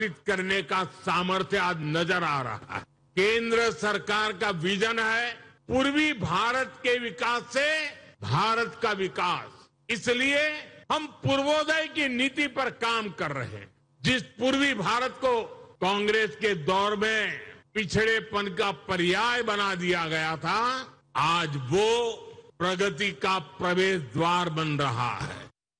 करने का सामर्थ्य आज नजर आ रहा है। केंद्र सरकार का विजन है पूर्वी भारत के विकास से भारत का विकास। इसलिए हम पूर्वोदय की नीति पर काम कर रहे हैं। जिस पूर्वी भारत को कांग्रेस के दौर में पिछड़ेपन का पर्याय बना दिया गया था, आज वो प्रगति का प्रवेश द्वार बन रहा है।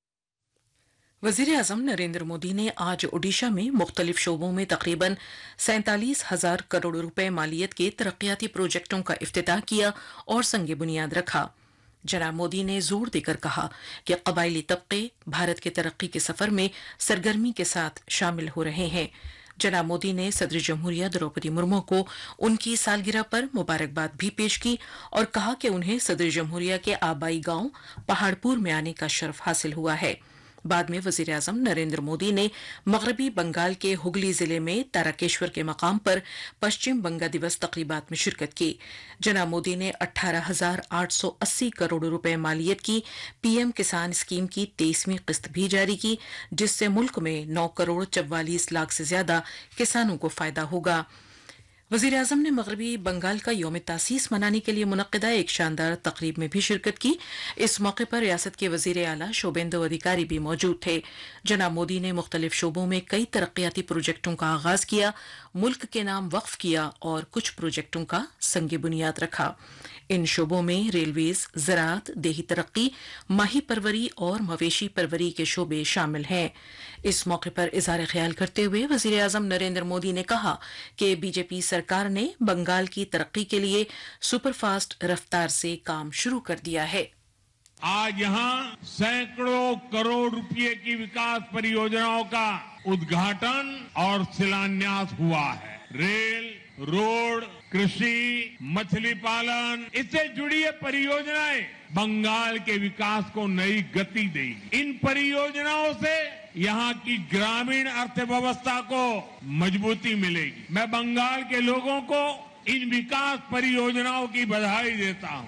वजीर आजम नरेंद्र मोदी ने आज ओडिशा में मुख्तलिफ शोबों में तकरीबन 47,000 करोड़ रुपए मालियत के तरक्याती प्रोजेक्टों का इफ्तिताह किया और संग बुनियाद रखा। जनाब मोदी ने जोर देकर कहा कि कबायली तबके भारत के तरक्की के सफर में सरगर्मी के साथ शामिल हो रहे हैं। जनाब मोदी ने सदर जमहूरिया द्रौपदी मुर्मू को उनकी सालगिरह पर मुबारकबाद भी पेश की और कहा कि उन्हें सदर जमहूरिया के आबाई गांव पहाड़पुर में आने का शर्फ हासिल हुआ है। बाद में वजीर आजम नरेंद्र मोदी ने मगरबी बंगाल के हुगली जिले में तारकेश्वर के मकाम पर पश्चिम बंगा दिवस तकरीबात में शिरकत की। जनाब मोदी ने 18,880 करोड़ रुपए मालियत की पीएम किसान स्कीम की 23वीं किस्त भी जारी की, जिससे मुल्क में 9 करोड़ 44 लाख से ज्यादा किसानों को फायदा होगा। वजीर आजम ने मगरबी बंगाल का यौम तासीस मनाने के लिए मुनक्किदा एक शानदार तकरीब में भी शिरकत की। इस मौके पर रियासत के वजीर आला शोभेंदु अधिकारी भी मौजूद थे। जनाब मोदी ने मुख्तलिफ शोबों में कई तरक्याती प्रोजेक्टों का आगाज किया, मुल्क के नाम वक्फ किया और कुछ प्रोजेक्टों का संग बुनियाद रखा। इन शोबों में रेलवेज, ज़राअत, देही तरक्की, माही परवरी और मवेशी परवरी के शोबे शामिल हैं। इस मौके पर इज़हार ख्याल करते हुए वज़ीर आज़म नरेंद्र मोदी ने कहा कि बीजेपी सरकार ने बंगाल की तरक्की के लिए सुपरफास्ट रफ्तार से काम शुरू कर दिया है। आज यहाँ सैकड़ों करोड़ रुपए की विकास परियोजनाओं का उद्घाटन और शिलान्यास हुआ है। रेल, रोड, कृषि, मछली पालन, इससे जुड़ी ये परियोजनाएं बंगाल के विकास को नई गति देगी। इन परियोजनाओं से यहाँ की ग्रामीण अर्थव्यवस्था को मजबूती मिलेगी। मैं बंगाल के लोगों को इन विकास परियोजनाओं की बधाई देता हूँ।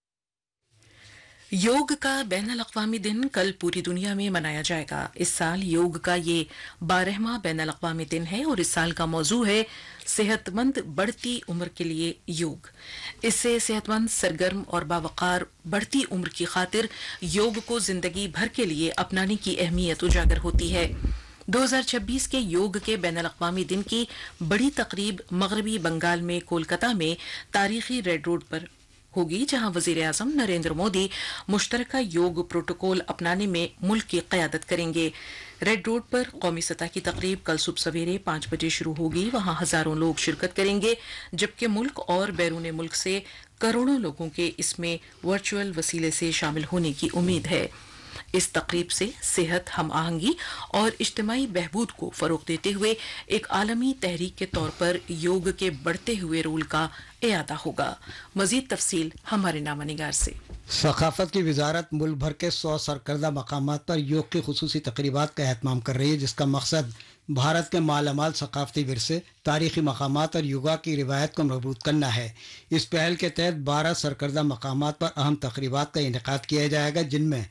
योग का बैनुल-अक़वामी दिन कल पूरी दुनिया में मनाया जाएगा। इस साल योग का ये 12वां बैनुल-अक़वामी दिन है और इस साल का मौजू है सेहतमंद बढ़ती उम्र के लिए योग। इससे सेहतमंद, सरगर्म और बावकार बढ़ती उम्र की खातिर योग को जिंदगी भर के लिए अपनाने की अहमियत उजागर होती है। 2026 के योग के बैनुल-अक़वामी दिन की बड़ी तकरीब मगरबी बंगाल में कोलकाता में तारीखी रेड रोड पर होगी, जहां वजीर आजम नरेंद्र मोदी मुश्तरका योग प्रोटोकॉल अपनाने में मुल्क की क़यादत करेंगे। रेड रोड पर कौमी सतह की तकरीब कल सुबह सवेरे 5 बजे शुरू होगी। वहां हजारों लोग शिरकत करेंगे, जबकि मुल्क और बैरून मुल्क से करोड़ों लोगों के इसमें वर्चुअल वसीले से शामिल होने की उम्मीद है। इस तकरीब से सेहत, हम आहंगी और इज्तिमाई बहबूद को फरोग देते हुए एक आलमी तहरीक के तौर पर योग के बढ़ते हुए रोल का इयादा होगा। मजीद तफसील हमारे नामानिगार से। सकाफत की वजारत मुल्क भर के 100 सरकर्दा मकामात पर योग की खुसूसी तकरीबात का एहतमाम कर रही है, जिसका मकसद भारत के मालामाल सकाफती विरसे, तारीखी मकामात और योगा की रिवायत को मजबूत करना है। इस पहल के तहत 12 सरकर्दा मकामात पर अहम तकरीबात का इनेकाद किया जाएगा, जिनमें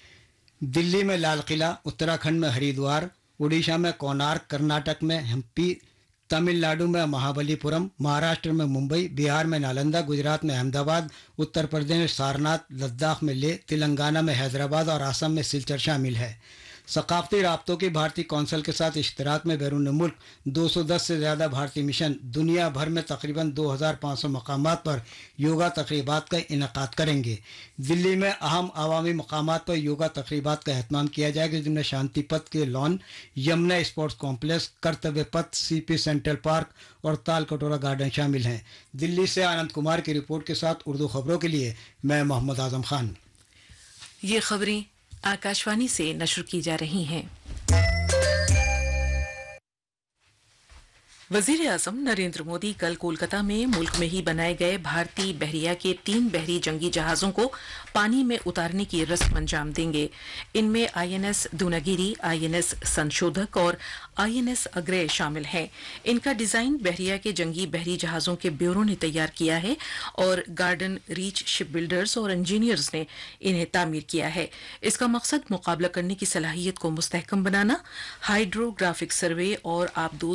दिल्ली में लाल किला, उत्तराखंड में हरिद्वार, उड़ीसा में कोणार्क, कर्नाटक में हम्पी, तमिलनाडु में महाबलीपुरम, महाराष्ट्र में मुंबई, बिहार में नालंदा, गुजरात में अहमदाबाद, उत्तर प्रदेश में सारनाथ, लद्दाख में लेह, तेलंगाना में हैदराबाद और असम में सिलचर शामिल है। सकाफती राब्तों की भारतीय कौंसिल के साथ इश्तराक में बैरून मुल्क 210 से ज़्यादा भारतीय मिशन दुनिया भर में तकरीबन 2500 मकामात पर योगा तकरीबात का इनेकाद करेंगे। दिल्ली में अहम अवामी मकामात पर योगा तकरीबात का एहतमाम किया जाएगा, जिनमें शांति पथ के लॉन, यमुना स्पोर्ट्स कॉम्प्लेक्स, कर्तव्य पथ, सीपी सेंट्रल पार्क और ताल कटोरा गार्डन शामिल हैं। दिल्ली से आनंद कुमार की रिपोर्ट के साथ उर्दू खबरों के लिए मैं मोहम्मद आजम खान। ये खबरें आकाशवाणी से नश्र की जा रही हैं। वजीर आजम नरेंद्र मोदी कल कोलकाता में मुल्क में ही बनाए गए भारतीय बहरिया के 3 बहरी जंगी जहाजों को पानी में उतारने की रस्म अंजाम देंगे। इनमें आईएनएस दूनागिरी, आईएनएस संशोधक और आईएनएस अग्रय शामिल हैं। इनका डिजाइन बहरिया के जंगी बहरी जहाजों के ब्यूरो ने तैयार किया है और गार्डन रीच शिप बिल्डर्स और इंजीनियर्स ने इन्हें तामीर किया है। इसका मकसद मुकाबला करने की सलाहियत को मुस्तहकम बनाना, हाइड्रोग्राफिक सर्वे और आबदोज